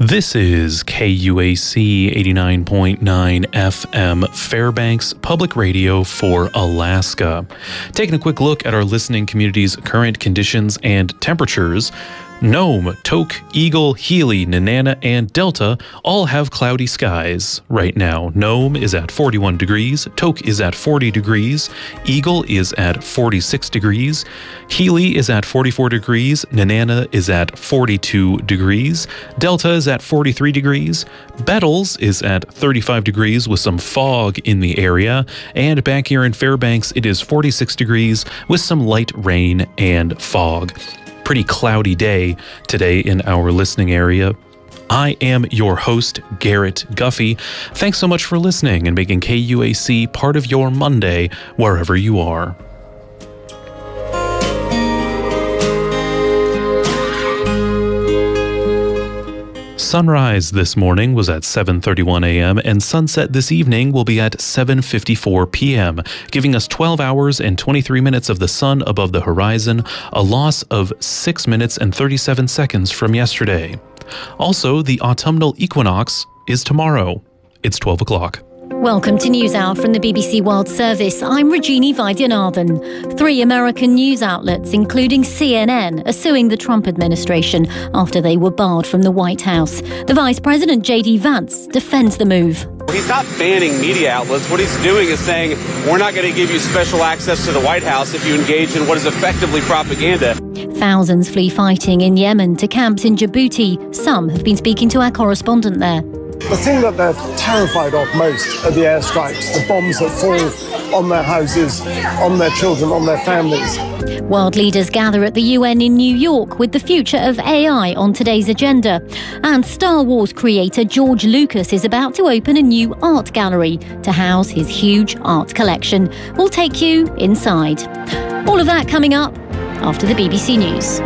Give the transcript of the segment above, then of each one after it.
This is KUAC 89.9 FM Fairbanks Public Radio for Alaska. Taking a quick look at our listening community's current conditions and temperatures. Nome, Tok, Eagle, Healy, Nenana, and Delta all have cloudy skies right now. Nome is at 41 degrees, Tok is at 40 degrees, Eagle is at 46 degrees, Healy is at 44 degrees, Nenana is at 42 degrees, Delta is at 43 degrees, Bettles is at 35 degrees with some fog in the area, and back here in Fairbanks it is 46 degrees with some light rain and fog. Pretty cloudy day today in our listening area. I am your host, Garrett Guffey. Thanks so much for listening and making KUAC part of your Monday, wherever you are. Sunrise this morning was at 7:31 a.m. and sunset this evening will be at 7:54 p.m., giving us 12 hours and 23 minutes of the sun above the horizon, a loss of 6 minutes and 37 seconds from yesterday. Also, the autumnal equinox is tomorrow. It's 12 o'clock. Welcome to News Hour from the BBC World Service. I'm Rajini Vaidyanathan. 3 American news outlets, including CNN, are suing the Trump administration after they were barred from the White House. The Vice President, J.D. Vance, defends the move. He's not banning media outlets. What he's doing is saying, we're not going to give you special access to the White House if you engage in what is effectively propaganda. Thousands flee fighting in Yemen to camps in Djibouti. Some have been speaking to our correspondent there. The thing that they're terrified of most are the airstrikes, the bombs that fall on their houses, on their children, on their families. World leaders gather at the UN in New York with the future of AI on today's agenda. And Star Wars creator George Lucas is about to open a new art gallery to house his huge art collection. We'll take you inside. All of that coming up after the BBC News.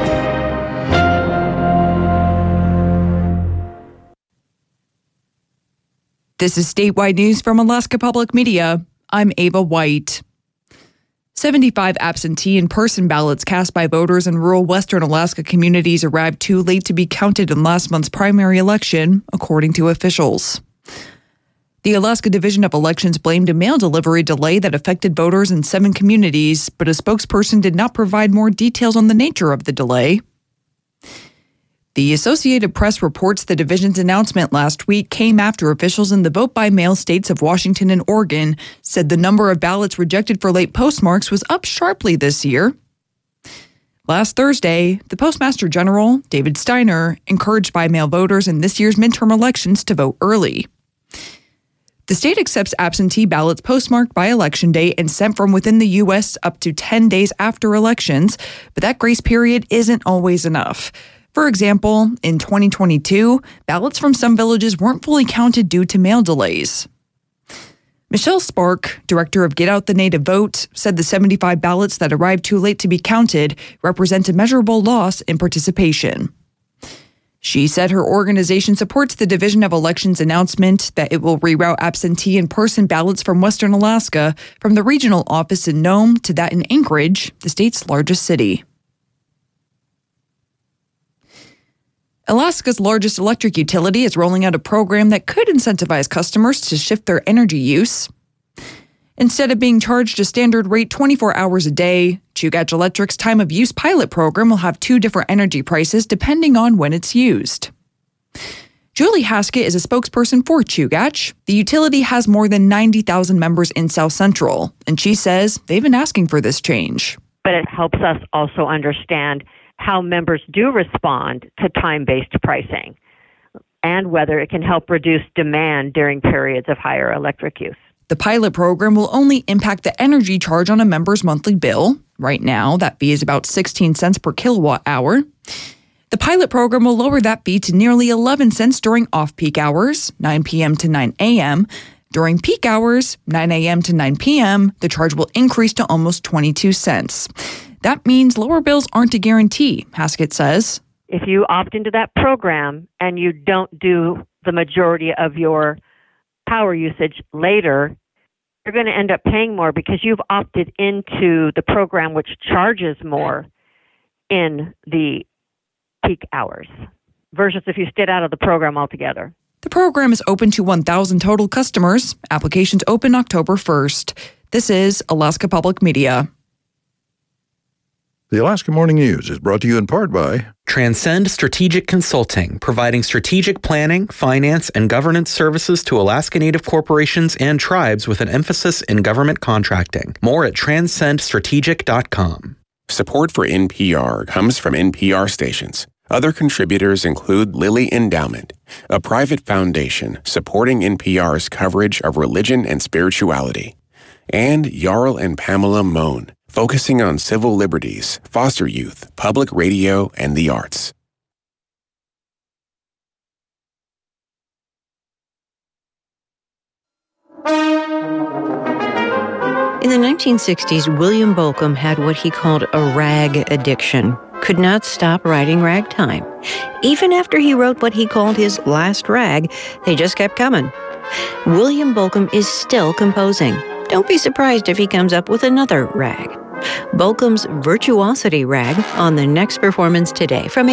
This is statewide news from Alaska Public Media. I'm Ava White. 75 absentee in-person ballots cast by voters in rural western Alaska communities arrived too late to be counted in last month's primary election, according to officials. The Alaska Division of Elections blamed a mail delivery delay that affected voters in 7 communities, but a spokesperson did not provide more details on the nature of the delay. The Associated Press reports the division's announcement last week came after officials in the vote-by-mail states of Washington and Oregon said the number of ballots rejected for late postmarks was up sharply this year. Last Thursday, the Postmaster General, David Steiner, encouraged by-mail voters in this year's midterm elections to vote early. The state accepts absentee ballots postmarked by Election Day and sent from within the U.S. up to 10 days after elections, but that grace period isn't always enough. For example, in 2022, ballots from some villages weren't fully counted due to mail delays. Michelle Spark, director of Get Out the Native Vote, said the 75 ballots that arrived too late to be counted represent a measurable loss in participation. She said her organization supports the Division of Elections announcement that it will reroute absentee in-person ballots from Western Alaska from the regional office in Nome to that in Anchorage, the state's largest city. Alaska's largest electric utility is rolling out a program that could incentivize customers to shift their energy use. Instead of being charged a standard rate 24 hours a day, Chugach Electric's time of use pilot program will have 2 different energy prices depending on when it's used. Julie Haskett is a spokesperson for Chugach. The utility has more than 90,000 members in South Central, and she says they've been asking for this change. But it helps us also understand how members do respond to time-based pricing and whether it can help reduce demand during periods of higher electric use. The pilot program will only impact the energy charge on a member's monthly bill. Right now, that fee is about 16 cents per kilowatt hour. The pilot program will lower that fee to nearly 11 cents during off-peak hours, 9 p.m. to 9 a.m. During peak hours, 9 a.m. to 9 p.m., the charge will increase to almost 22 cents. That means lower bills aren't a guarantee, Haskett says. If you opt into that program and you don't do the majority of your power usage later, you're going to end up paying more because you've opted into the program which charges more in the peak hours. versus if you stayed out of the program altogether. The program is open to 1,000 total customers. Applications open October 1st. This is Alaska Public Media. The Alaska Morning News is brought to you in part by Transcend Strategic Consulting, providing strategic planning, finance, and governance services to Alaska Native corporations and tribes with an emphasis in government contracting. More at transcendstrategic.com. Support for NPR comes from NPR stations. Other contributors include Lilly Endowment, a private foundation supporting NPR's coverage of religion and spirituality, and Jarl and Pamela Mohn, focusing on civil liberties, foster youth, public radio, and the arts. In the 1960s, William Bolcom had what he called a rag addiction. Could not stop writing ragtime. Even after he wrote what he called his last rag, they just kept coming. William Bolcom is still composing. Don't be surprised if he comes up with another rag. Bolcom's Virtuosity Rag on the next performance today from